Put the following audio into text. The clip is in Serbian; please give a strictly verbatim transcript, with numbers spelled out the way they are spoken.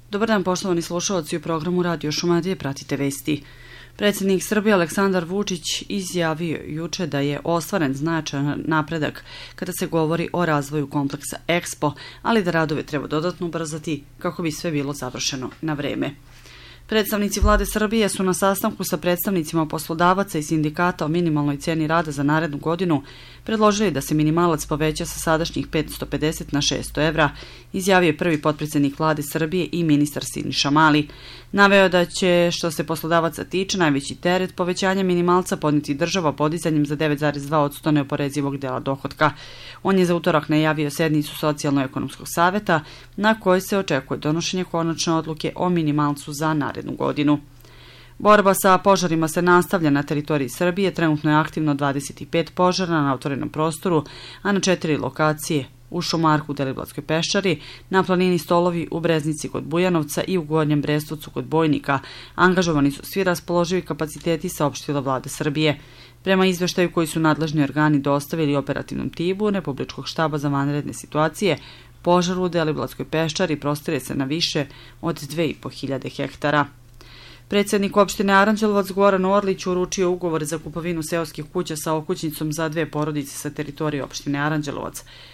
Dobar dan, poštovani slušalci, u programu Radio Šumadije pratite vesti. Predsjednik Srbije Aleksandar Vučić izjavio juče da je ostvaren značajan napredak kada se govori o razvoju kompleksa Expo, ali da radove treba dodatno ubrzati kako bi sve bilo završeno na vreme. Predstavnici vlade Srbije su na sastanku sa predstavnicima poslodavaca i sindikata o minimalnoj cijeni rada za narednu godinu predložili da se minimalac poveća sa sadašnjih petsto pedeset na šesto evra, izjavio prvi potpredsjednik vlade Srbije i ministar Siniša Mali. Naveo da će, što se poslodavaca tiče, najveći teret povećanja minimalca podneti država podizanjem za devet zarez dva posto neoporezivog dela dohotka. On je za utorak najavio sednicu Socijalno-ekonomskog saveta na kojoj se očekuje donošenje konačne odluke o minimalcu za narednu godinu. Borba sa požarima se nastavlja na teritoriji Srbije, trenutno je aktivno dvadeset pet požara na otvorenom prostoru, a na četiri lokacije u Šumarku u Deliblatskoj peščari, na planini Stolovi u Breznici kod Bujanovca i u Gornjem Brestovcu kod Bojnika. Angažovani su svi raspoloživi kapaciteti, saopštila vlada Srbije. Prema izveštaju koji su nadležni organi dostavili operativnom timu Republičkog štaba za vanredne situacije, požar u Deliblatskoj peščari prostire se na više od dve i po hiljade hektara. Predsjednik opštine Aranđelovac Goran Orlić uručio ugovor za kupovinu seoskih kuća sa okućnicom za dve porodice sa teritorije opštine Aranđelovac.